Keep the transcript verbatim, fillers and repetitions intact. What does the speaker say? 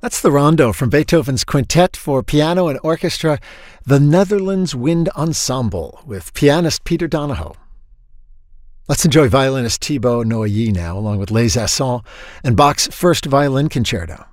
That's the rondo from Beethoven's Quintet for Piano and Orchestra, the Netherlands Wind Ensemble, with pianist Peter Donahoe. Let's enjoy violinist Thibaut Noilly now, along with Les Essons and Bach's First Violin Concerto.